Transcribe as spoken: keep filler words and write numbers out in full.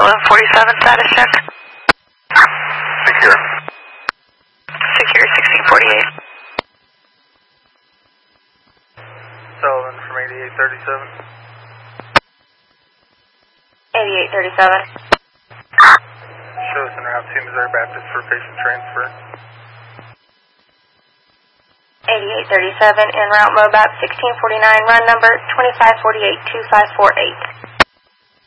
eleven forty-seven status check. Secure. Secure sixteen forty-eight. Sullivan from eighty-eight thirty-seven. eighty-eight thirty-seven. Show us en route to Missouri Baptist for patient transfer. eighty-eight thirty-seven, en route Mobap sixteen forty-nine, run number twenty-five forty-eight two five four eight.